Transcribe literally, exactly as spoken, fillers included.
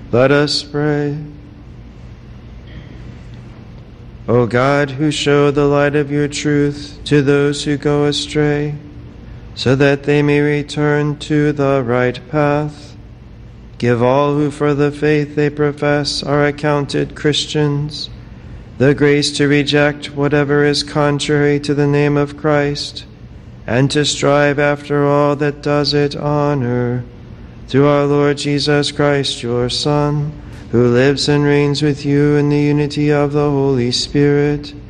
Let us pray. O God, who show the light of your truth to those who go astray, so that they may return to the right path, give all who for the faith they profess are accounted Christians the grace to reject whatever is contrary to the name of Christ, and to strive after all that does it honor, through our Lord Jesus Christ, your Son, who lives and reigns with you in the unity of the Holy Spirit,